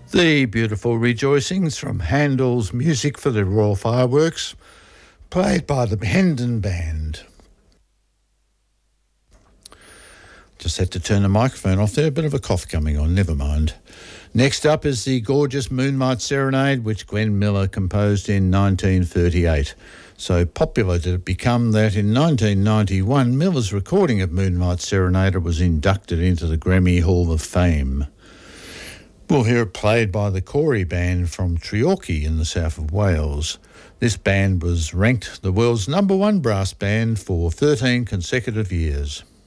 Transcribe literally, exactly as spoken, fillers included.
The beautiful rejoicings from Handel's Music for the Royal Fireworks, played by the Hendon Band. Just had to turn the microphone off there, a bit of a cough coming on, never mind. Next up is the gorgeous Moonlight Serenade, which Glenn Miller composed in nineteen thirty-eight. So popular did it become that in nineteen ninety-one, Miller's recording of Moonlight Serenade was inducted into the Grammy Hall of Fame. We'll hear it played by the Corey Band from Treorchy in the south of Wales. This band was ranked the world's number one brass band for thirteen consecutive years.